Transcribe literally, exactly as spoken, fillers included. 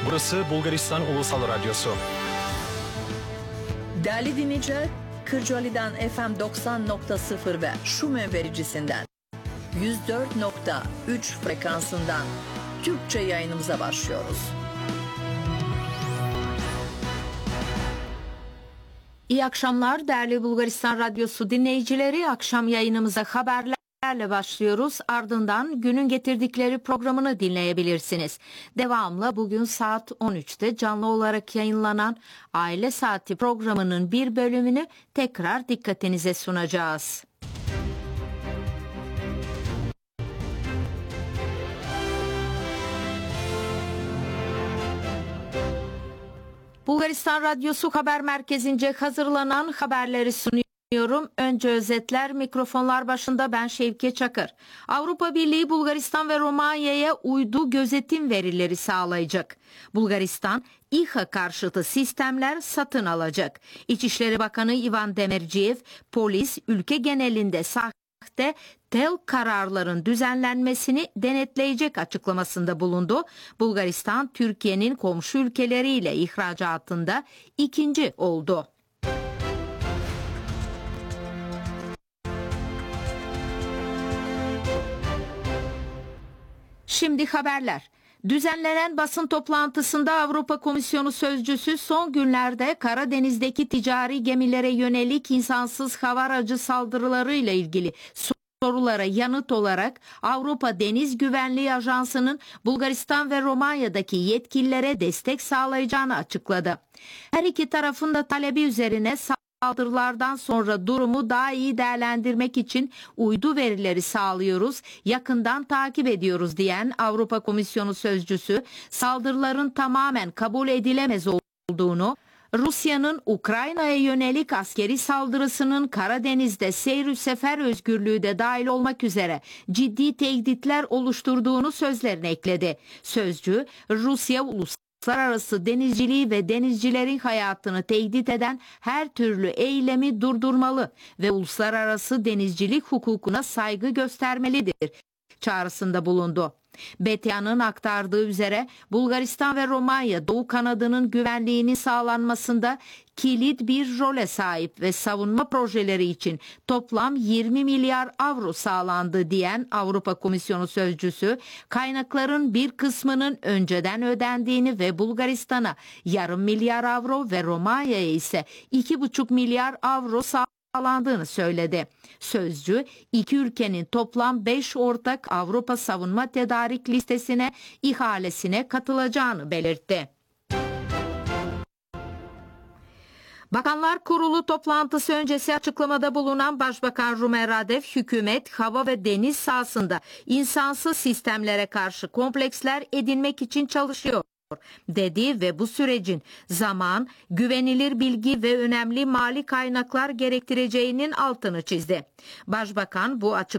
Burası Bulgaristan Ulusal Radyosu. Değerli dinleyiciler, Kırcaali'den F M doksan nokta sıfır ve Şumen vericisinden yüz dört nokta üç frekansından Türkçe yayınımıza başlıyoruz. İyi akşamlar değerli Bulgaristan Radyosu dinleyicileri. Akşam yayınımıza haberlerle başlıyoruz. Ardından günün getirdikleri programını dinleyebilirsiniz. Devamla bugün saat on üçte canlı olarak yayınlanan Aile Saati programının bir bölümünü tekrar dikkatinize sunacağız. Bulgaristan Radyosu Haber Merkezi'nce hazırlanan haberleri sunuyorum. Önce özetler, mikrofonlar başında ben Şevke Çakır. Avrupa Birliği Bulgaristan ve Romanya'ya uydu gözetim verileri sağlayacak. Bulgaristan, İHA karşıtı sistemler satın alacak. İçişleri Bakanı Ivan Demirciyev, polis ülke genelinde sahte tel kararların düzenlenmesini denetleyecek açıklamasında bulundu. Bulgaristan, Türkiye'nin komşu ülkeleriyle ihracatında ikinci oldu. Şimdi haberler. Düzenlenen basın toplantısında Avrupa Komisyonu sözcüsü son günlerde Karadeniz'deki ticari gemilere yönelik insansız hava aracı saldırılarıyla ilgili sorulara yanıt olarak Avrupa Deniz Güvenliği Ajansı'nın Bulgaristan ve Romanya'daki yetkililere destek sağlayacağını açıkladı. Her iki tarafın da talebi üzerine saldırılardan sonra durumu daha iyi değerlendirmek için uydu verileri sağlıyoruz, yakından takip ediyoruz diyen Avrupa Komisyonu sözcüsü saldırıların tamamen kabul edilemez olduğunu, Rusya'nın Ukrayna'ya yönelik askeri saldırısının Karadeniz'de seyir sefer özgürlüğü de dahil olmak üzere ciddi tehditler oluşturduğunu sözlerine ekledi. Sözcü, Rusya uluslararası denizciliği ve denizcilerin hayatını tehdit eden her türlü eylemi durdurmalı ve uluslararası denizcilik hukukuna saygı göstermelidir çağrısında bulundu. B T A'nın aktardığı üzere Bulgaristan ve Romanya Doğu kanadının güvenliğinin sağlanmasında kilit bir role sahip ve savunma projeleri için toplam yirmi milyar avro sağlandı diyen Avrupa Komisyonu sözcüsü, kaynakların bir kısmının önceden ödendiğini ve Bulgaristan'a yarım milyar avro ve Romanya'ya ise iki buçuk milyar avro sağlandığını sağlandığını söyledi. Sözcü, iki ülkenin toplam beş ortak Avrupa Savunma Tedarik Listesine ihalesine katılacağını belirtti. Bakanlar Kurulu toplantısı öncesi açıklamada bulunan Başbakan Rumen Radev, hükümet hava ve deniz sahasında insansız sistemlere karşı kompleksler edinmek için çalışıyor dedi ve bu sürecin zaman, güvenilir bilgi ve önemli mali kaynaklar gerektireceğinin altını çizdi. Başbakan bu açık